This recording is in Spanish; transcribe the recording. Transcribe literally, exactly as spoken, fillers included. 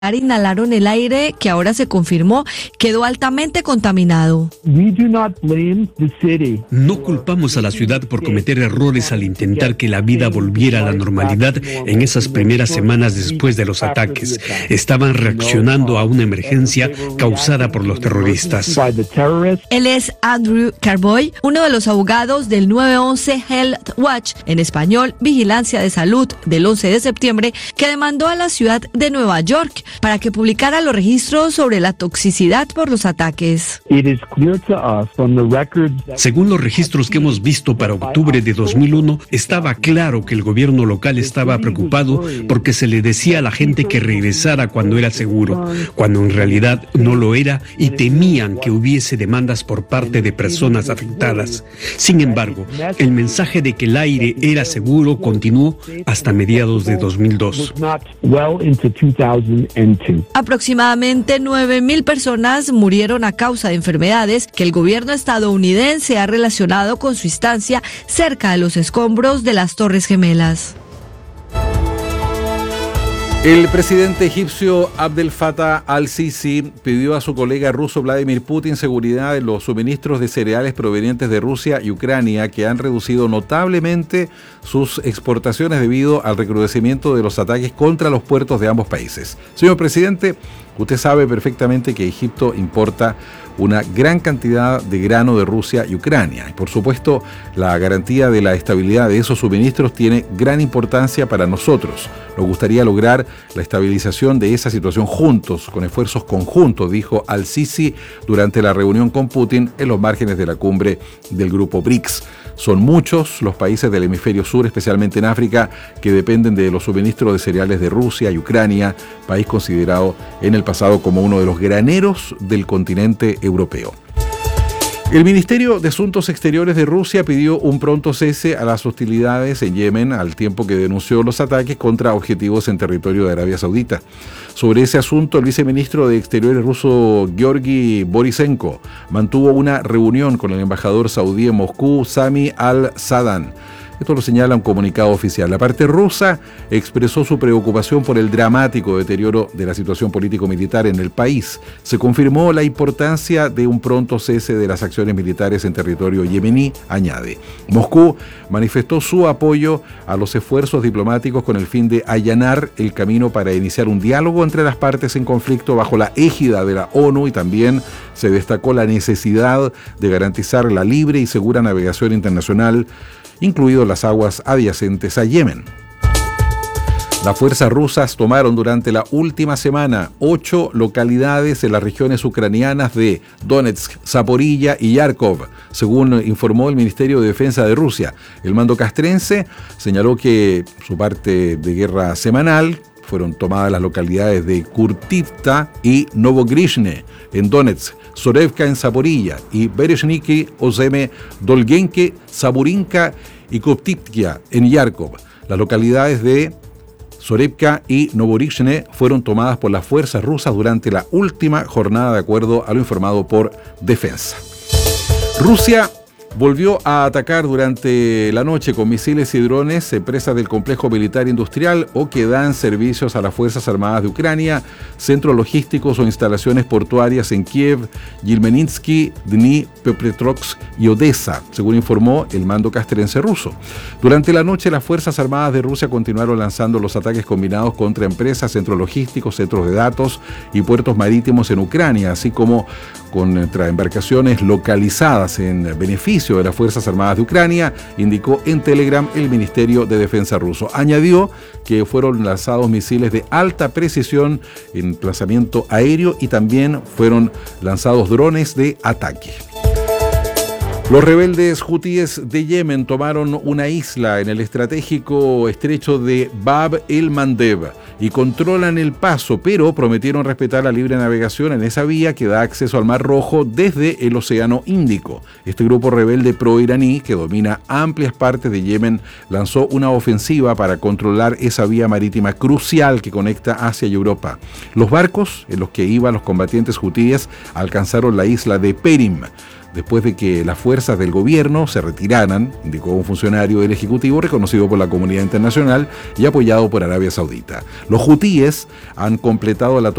inhalaron el aire que ahora se confirmó quedó altamente contaminado. No culpamos a la ciudad por cometer errores al intentar que la vida volviera a la normalidad en esas primeras semanas después de los ataques. Estaban reaccionando a una emergencia causada por los terroristas. Él es Andrew Carboy, uno de los abogados del nueve once Health Watch, en español Vigilancia de Salud, del once de septiembre, que demandó a la ciudad de Nueva York para que publicara los registros sobre la toxicidad por los ataques. Según los registros que hemos visto para octubre de dos mil uno, estaba claro que el gobierno local estaba preocupado porque se le decía a la gente que regresara cuando era seguro, cuando en realidad no lo era, y temían que hubiese demandas por parte de personas afectadas. Sin embargo, el mensaje de que el aire era seguro continuó hasta mediados de dos mil dos. Aproximadamente nueve mil personas murieron a causa de enfermedades que el gobierno estadounidense ha relacionado con su estancia cerca de los escombros de las Torres Gemelas. El presidente egipcio Abdel Fattah al-Sisi pidió a su colega ruso Vladimir Putin seguridad en los suministros de cereales provenientes de Rusia y Ucrania, que han reducido notablemente sus exportaciones debido al recrudecimiento de los ataques contra los puertos de ambos países. Señor presidente, usted sabe perfectamente que Egipto importa una gran cantidad de grano de Rusia y Ucrania. Y por supuesto, la garantía de la estabilidad de esos suministros tiene gran importancia para nosotros. Nos gustaría lograr la estabilización de esa situación juntos, con esfuerzos conjuntos, dijo al-Sisi durante la reunión con Putin en los márgenes de la cumbre del grupo BRICS. Son muchos los países del hemisferio sur, especialmente en África, que dependen de los suministros de cereales de Rusia y Ucrania, país considerado en el pasado como uno de los graneros del continente europeo. El Ministerio de Asuntos Exteriores de Rusia pidió un pronto cese a las hostilidades en Yemen, al tiempo que denunció los ataques contra objetivos en territorio de Arabia Saudita. Sobre ese asunto, el viceministro de Exteriores ruso, Georgi Borisenko, mantuvo una reunión con el embajador saudí en Moscú, Sami al-Sadan. Esto lo señala un comunicado oficial. La parte rusa expresó su preocupación por el dramático deterioro de la situación político-militar en el país. Se confirmó la importancia de un pronto cese de las acciones militares en territorio yemení, añade. Moscú manifestó su apoyo a los esfuerzos diplomáticos con el fin de allanar el camino para iniciar un diálogo entre las partes en conflicto bajo la égida de la ONU, y también se destacó la necesidad de garantizar la libre y segura navegación internacional, incluidas las aguas adyacentes a Yemen. Las fuerzas rusas tomaron durante la última semana ocho localidades en las regiones ucranianas de Donetsk, Zaporilla y Yarkov, según informó el Ministerio de Defensa de Rusia. El mando castrense señaló que su parte de guerra semanal fueron tomadas las localidades de Kurtivka y Novogrishne en Donetsk, Sorevka en Zaporilla y Bereshniki, Ozeme, Dolgenke, Saburinka y Koptitkia en Yarkov. Las localidades de Sorevka y Novogrishne fueron tomadas por las fuerzas rusas durante la última jornada, de acuerdo a lo informado por Defensa. Rusia volvió a atacar durante la noche con misiles y drones empresas del complejo militar industrial o que dan servicios a las Fuerzas Armadas de Ucrania, centros logísticos o instalaciones portuarias en Kiev, Yelmeninsky, Dnipropetrovsk y Odessa, según informó el mando castrense ruso. Durante la noche, las Fuerzas Armadas de Rusia continuaron lanzando los ataques combinados contra empresas, centros logísticos, centros de datos y puertos marítimos en Ucrania, así como contra embarcaciones localizadas en beneficio de las Fuerzas Armadas de Ucrania, indicó en Telegram el Ministerio de Defensa ruso. Añadió que fueron lanzados misiles de alta precisión en emplazamiento aéreo y también fueron lanzados drones de ataque. Los rebeldes hutíes de Yemen tomaron una isla en el estratégico estrecho de Bab el-Mandeb y controlan el paso, pero prometieron respetar la libre navegación en esa vía que da acceso al Mar Rojo desde el Océano Índico. Este grupo rebelde pro-iraní, que domina amplias partes de Yemen, lanzó una ofensiva para controlar esa vía marítima crucial que conecta Asia y Europa. Los barcos en los que iban los combatientes hutíes alcanzaron la isla de Perim, después de que las fuerzas del gobierno se retiraran, indicó un funcionario del Ejecutivo reconocido por la comunidad internacional y apoyado por Arabia Saudita. Los hutíes han completado la